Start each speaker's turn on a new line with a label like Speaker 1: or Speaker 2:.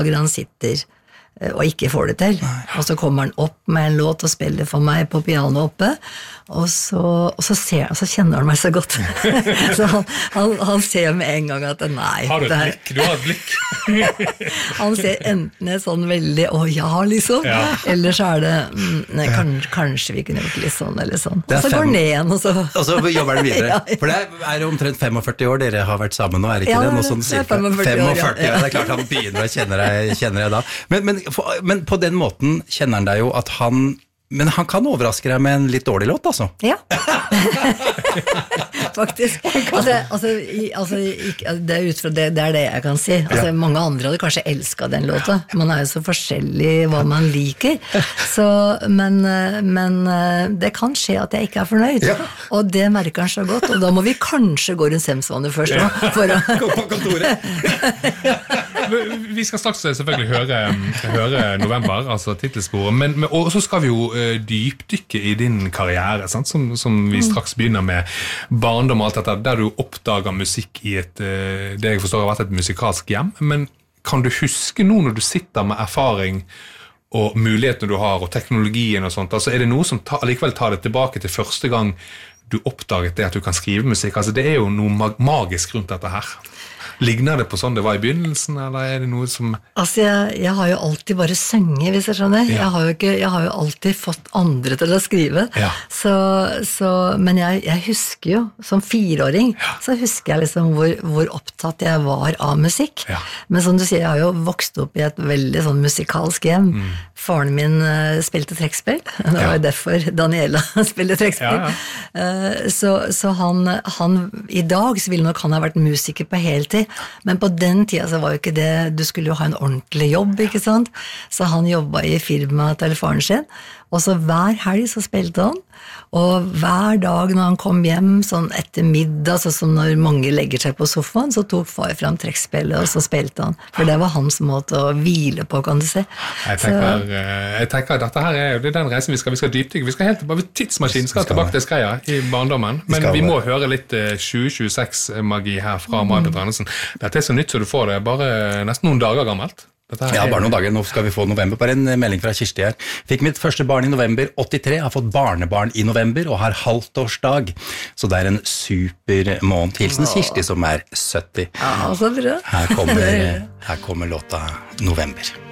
Speaker 1: dager han sitter og ikke får det til. Og så kommer han opp med en låt og spiller for meg på piano oppe, og så kjenner han meg så godt. Så han ser med en gang at nei.
Speaker 2: Har du et blikk? Du har et blikk.
Speaker 1: Han ser enten sånn veldig, ja, liksom, eller så det, nei, kanskje vi kunne gjort litt sånn, eller sånn. Og så går han ned igjen, og så
Speaker 3: jobber den videre. For det omtrent 45 år dere har vært sammen nå, ikke det? Noe sånn cirka 45 år, det klart han begynner å kjenne deg da. Men på den måten kjenner han deg jo at men han kan overraske deg med en litt dårlig låt, altså.
Speaker 1: Ja. Faktisk. Det ut fra det det jeg kan si. Mange andre hadde kanskje elsket den låta. Man jo så forskjellig hva man liker. Men det kan skje at jeg ikke fornøyd. Ja. Og det merker han så godt. Og da må vi kanskje gå rundt Semsvannet først nå.
Speaker 3: Gå på kontoret.
Speaker 2: Vi skal straks selvfølgelig høre November, altså titelsporet, og så skal vi jo dypdykke i din karriere, sant? Som vi straks begynner med barndom og alt dette, der du oppdager musikk i det jeg forstår har vært et musikalsk hjem, men kan du huske nå når du sitter med erfaring og mulighetene du har, og teknologien og sånt, altså det noe som allikevel tar det tilbake til første gang du oppdaget det at du kan skrive musikk, altså det jo noe magisk rundt dette her. Ligner det på sånn det var i begynnelsen, eller det noe som...
Speaker 1: Altså, jeg har jo alltid bare sønge, hvis jeg skjønner. Ja. Jeg har jo alltid fått andre til å skrive. Ja. Men jeg husker jo, som 4-åring, så husker jeg liksom hvor opptatt jeg var av musikk. Ja. Men som du sier, jeg har jo vokst opp i et veldig sånn musikalsk hjem. Faren min spilte trekkspill. Det var jo derfor Daniela spilte trekkspill. Ja. Så han i dag så ville nok han ha vært musiker på heltid. Men på den tida så var jo ikke det, du skulle jo ha en ordentlig jobb, ikke sant? Så han jobbet i firmaet til faren sin, og så hver helg så spilte han, og hver dag når han kom hjem, sånn etter middag, sånn som når mange legger seg på sofaen, så tok far frem trekkspillet, og så spilte han. For det var hans måte å hvile på, kan du se.
Speaker 2: Jeg tenker at dette her jo den reisen vi skal dypdykke. Vi skal helt tilbake, tidsmaskinen skal tilbake til Skreia i barndommen, men vi må høre litt 2026-magi her fra May-Britt Andersen. Dette så nytt så du får det, bare nesten noen dager gammelt.
Speaker 3: Ja, bare noen dager. Nå skal vi få november. Bare en melding fra Kirsti her. Fikk mitt første barn i november 83, har fått barnebarn i november og har halvtårsdag. Så det en super måned. Hilsen Kirsti som 70.
Speaker 1: Ja, så bra.
Speaker 3: Her kommer låta November.